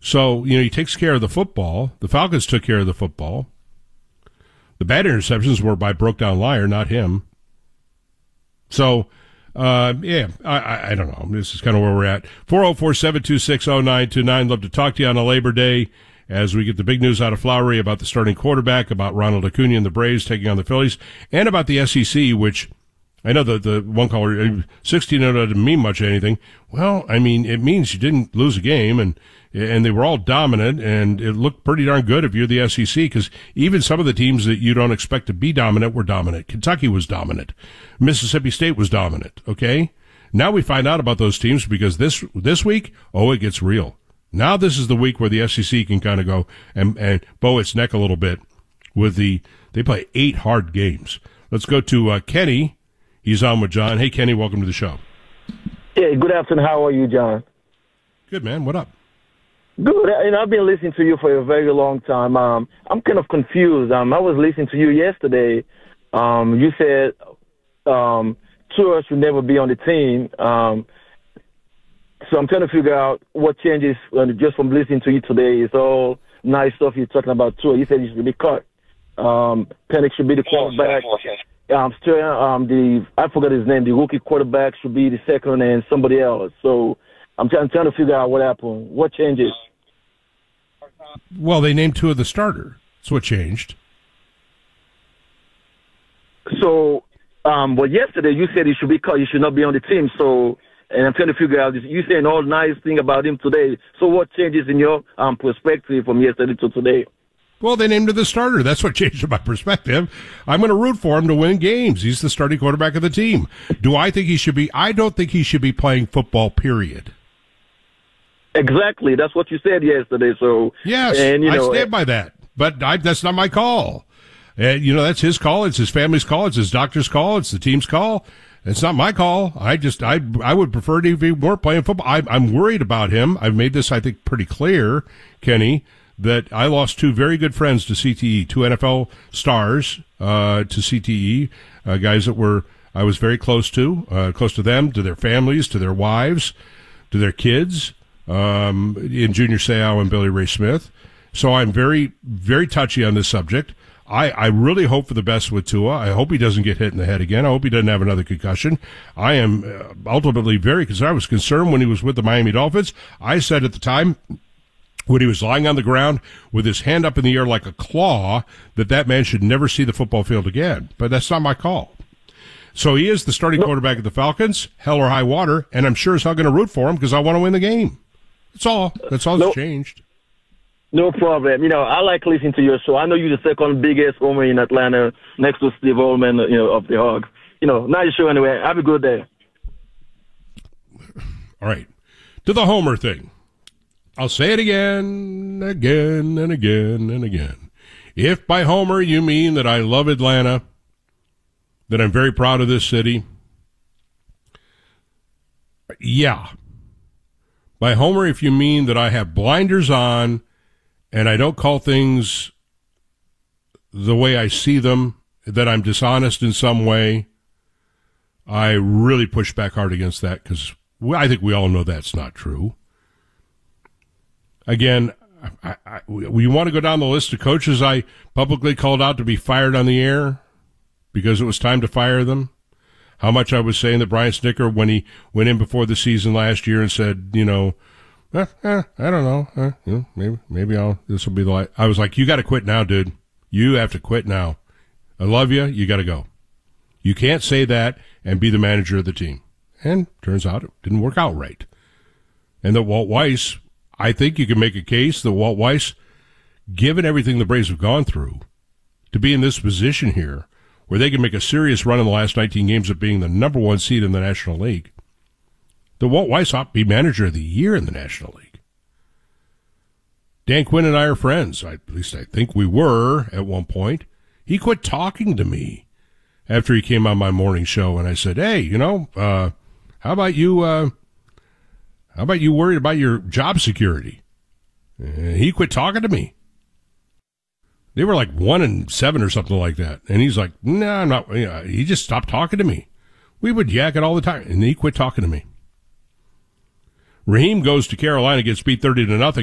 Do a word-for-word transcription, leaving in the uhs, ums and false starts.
So, you know, he takes care of the football. The Falcons took care of the football. The bad interceptions were by Broke-Down Liar, not him. So, uh, yeah, I, I, I don't know. This is kind of where we're at. four oh four, seven two six, oh nine two nine. Love to talk to you on a Labor Day as we get the big news out of Flowery about the starting quarterback, about Ronald Acuna and the Braves taking on the Phillies, and about the S E C, which I know that the one caller, sixteen oh doesn't mean much of anything. Well, I mean, it means you didn't lose a game, and and they were all dominant, and it looked pretty darn good if you're the S E C, because even some of the teams that you don't expect to be dominant were dominant. Kentucky was dominant. Mississippi State was dominant, okay? Now we find out about those teams because this this week, oh, it gets real. Now this is the week where the S E C can kind of go and, and bow its neck a little bit with the, they play eight hard games. Let's go to uh, Kenny. He's on with John. Hey, Kenny, welcome to the show. Yeah, good afternoon. How are you, John? Good, man. What up? Good. And I've been listening to you for a very long time. Um, I'm kind of confused. Um, I was listening to you yesterday. Um, you said um, Tua should never be on the team. Um, so I'm trying to figure out what changes uh, just from listening to you today. It's all nice stuff you're talking about Tua. You said he should be cut. Um, Penix should be the quarterback. Um, still, um, the I forgot his name. The rookie quarterback should be the second, and somebody else. So I'm trying, trying to figure out what happened. What changes? Well, they named two of the starter. That's what changed. So, um, but yesterday you said he should be cut. He should not be on the team. So, and I'm trying to figure out this. You saying all nice thing about him today. So, what changes in your um perspective from yesterday to today? Well, they named him the starter. That's what changed my perspective. I'm going to root for him to win games. He's the starting quarterback of the team. Do I think he should be? I don't think he should be playing football, period. Exactly. That's what you said yesterday. So yes, and, you know, I stand by that. But I, that's not my call. And, you know, that's his call. It's his family's call. It's his doctor's call. It's the team's call. It's not my call. I just, I, I would prefer to if he weren't playing football. I, I'm worried about him. I've made this, I think, pretty clear, Kenny, that I lost two very good friends to C T E, two N F L stars uh, to C T E, uh, guys that were I was very close to, uh, close to them, to their families, to their wives, to their kids, um, in Junior Seau and Billy Ray Smith. So I'm very, very touchy on this subject. I, I really hope for the best with Tua. I hope he doesn't get hit in the head again. I hope he doesn't have another concussion. I am uh, ultimately very concerned. I was concerned when he was with the Miami Dolphins. I said at the time, when he was lying on the ground with his hand up in the air like a claw, that that man should never see the football field again. But that's not my call. So he is the starting no. quarterback of the Falcons, hell or high water, and I'm sure as hell going to root for him because I want to win the game. That's all. That's all no, that's changed. No problem. You know, I like listening to your show. I know you're the second biggest homer in Atlanta next to Steve Holman, you know, of the Hog. You know, nice show anyway. Have a good day. All right. To the homer thing. I'll say it again, again, and again, and again. If by homer you mean that I love Atlanta, that I'm very proud of this city, yeah. By homer, if you mean that I have blinders on and I don't call things the way I see them, that I'm dishonest in some way, I really push back hard against that because I think we all know that's not true. Again, I, I, we want to go down the list of coaches I publicly called out to be fired on the air because it was time to fire them. How much I was saying that Brian Snicker, when he went in before the season last year and said, you know, eh, eh, I don't know, eh, you know, maybe maybe I'll this will be the light. I was like, you got to quit now, dude. You have to quit now. I love you. You got to go. You can't say that and be the manager of the team. And turns out it didn't work out right. And that Walt Weiss, I think you can make a case that Walt Weiss, given everything the Braves have gone through, to be in this position here where they can make a serious run in the last nineteen games of being the number one seed in the National League, that Walt Weiss ought to be manager of the year in the National League. Dan Quinn and I are friends. I, at least I think we were at one point. He quit talking to me after he came on my morning show, and I said, hey, you know, uh, how about you, uh, how about you worried about your job security? And he quit talking to me. They were like one and seven or something like that. And he's like, no, nah, I'm not, you know, he just stopped talking to me. We would yak it all the time, and he quit talking to me. Raheem goes to Carolina, gets beat thirty to nothing.